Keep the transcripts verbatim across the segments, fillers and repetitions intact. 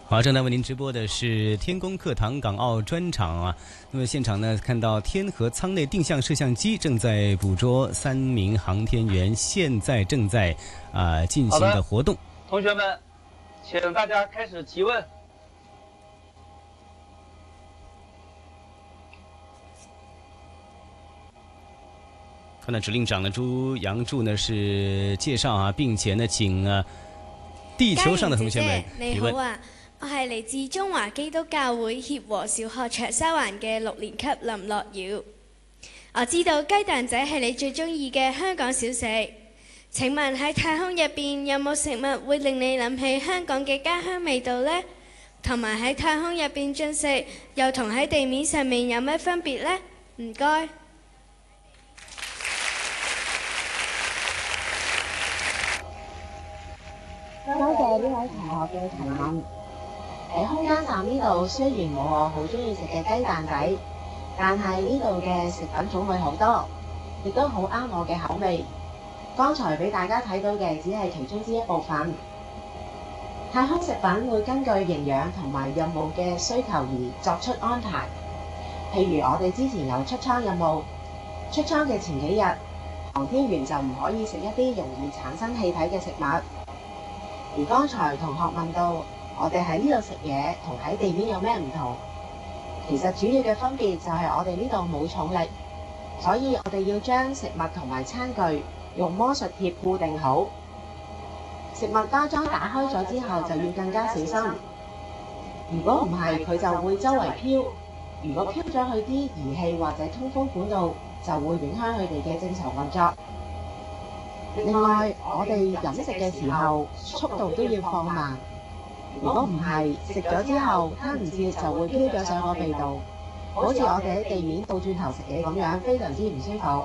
好，正在为您直播的是天宫课堂港澳专场啊。那么现场呢，看到天河舱内定向摄像机正在捕捉三名航天员现在正在啊、呃、进行的活动。 同学们，请大家开始提问。 看到指令长的朱杨柱呢是介紹啊，並且呢請啊地球上的同學們提問。 你好啊，我係嚟自中華基督教會協和小學長沙灣嘅六年級林樂瑤。我知道雞蛋仔係你最中意嘅香港小食。請問喺太空入邊有冇食物會令你諗起香港嘅家鄉味道呢？同埋喺太空入邊進食又同喺地面上面有咩分別呢？唔該。 多謝呢位同學嘅提問。喺空間站呢度雖然冇我好中意食嘅雞蛋仔，但係呢度嘅食品種類好多，亦都好啱我嘅口味。剛才俾大家睇到嘅只係其中之一部分。太空食品會根據營養同埋任務嘅需求而作出安排。譬如我哋之前有出艙任務，出艙嘅前幾日，航天員就唔可以食一啲容易產生氣體嘅食物。而剛才同學問到，我哋喺呢度食嘢同喺地面有咩唔同？其實主要嘅分別就係我哋呢度冇重力，所以我哋要將食物同埋餐具用魔術貼固定好。食物包裝打開咗之後就要更加小心，如果唔係佢就會周圍飄，如果飄咗去啲儀器或者通風管道，就會影響佢哋嘅正常運作。另外，我哋飲食嘅時候速度都要放慢，如果唔係食咗之後吞唔切就會飄咗上個鼻度，好似我哋喺地面倒轉頭食嘢咁樣，非常之唔舒服。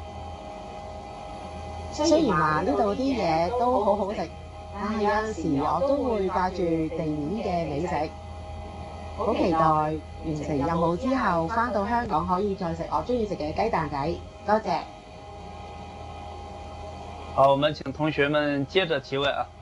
雖然話呢度啲嘢都好好食，但係有陣時我都會掛住地面嘅美食。好期待完成任務之後返到香港可以再食我中意食嘅雞蛋仔。多謝。 好，我們請同學們接着提問啊。